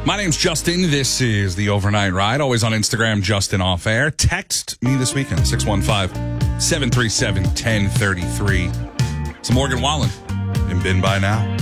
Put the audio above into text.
My name's Justin. This is the Overnight Ride. Always on Instagram, Justin Off Air. Text me this weekend, 615-737-1033. It's Morgan Wallen in Bin By Now.